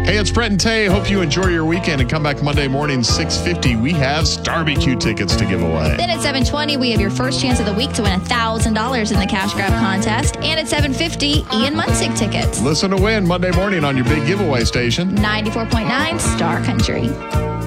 Hey, it's Brett and Tay. Hope you enjoy your weekend and come back Monday morning, 6:50. We have Starbecue tickets to give away. Then at 7:20, we have your first chance of the week to win $1,000 in the cash grab contest. And at 7:50, Ian Munsick tickets. Listen to win Monday morning on your big giveaway station. 94.9 Star Country.